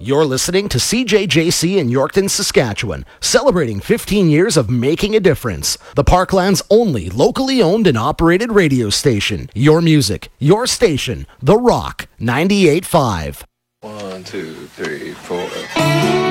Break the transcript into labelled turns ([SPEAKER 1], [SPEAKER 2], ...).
[SPEAKER 1] You're listening to CJJC in Yorkton, Saskatchewan, celebrating 15 years of making a difference. The Parkland's only locally owned and operated radio station. Your music, your station, The Rock 98.5.
[SPEAKER 2] 1, 2, 3, 4.